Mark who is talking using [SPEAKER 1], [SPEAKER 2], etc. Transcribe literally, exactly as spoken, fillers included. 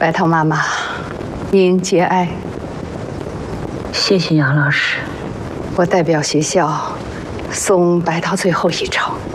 [SPEAKER 1] 白桃妈妈，您节哀。
[SPEAKER 2] 谢谢杨老师。
[SPEAKER 1] 我代表学校送白桃最后一程。